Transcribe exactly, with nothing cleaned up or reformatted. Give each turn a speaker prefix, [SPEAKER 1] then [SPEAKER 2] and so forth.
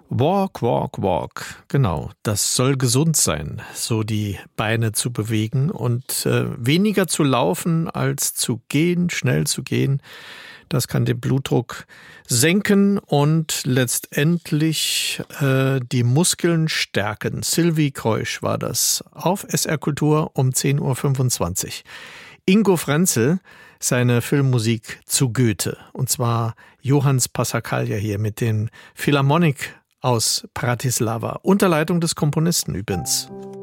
[SPEAKER 1] Walk, walk, walk. Genau, das soll gesund sein, so die Beine zu bewegen und äh, weniger zu laufen als zu gehen, schnell zu gehen. Das kann den Blutdruck senken und letztendlich äh, die Muskeln stärken. Sylvie Kreusch war das auf S R Kultur um zehn Uhr fünfundzwanzig. Ingo Frenzel, seine Filmmusik zu Goethe. Und zwar Johannes Passacaglia hier mit den Philharmonic aus Bratislava. Unter Leitung des Komponisten übrigens.